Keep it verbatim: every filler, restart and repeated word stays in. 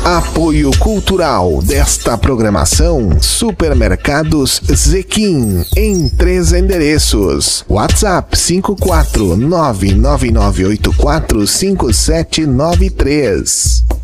Apoio cultural desta programação: Supermercados Zequim, em três endereços. WhatsApp cinco quatro nove nove nove oito quatro cinco sete nove três.